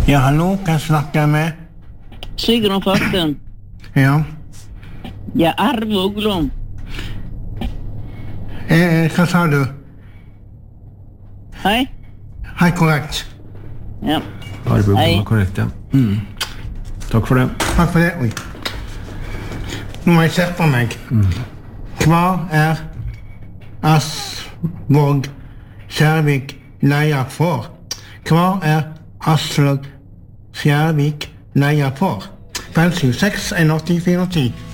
Ja, hallo, kan jeg snakke med? Sigrun Forten. Ja. Ja, Arve Uglum. Hva sa du? Hei. Hei, korrekt. Ja. Arve Hei. var korrekt, ja. Takk for det. Takk for det. Oi. Nå må jeg skjerpe meg. Hva er Aslvåg Skjærvik leia for? Hva er Aslvåg Skjærvik leia for? 576 180 410.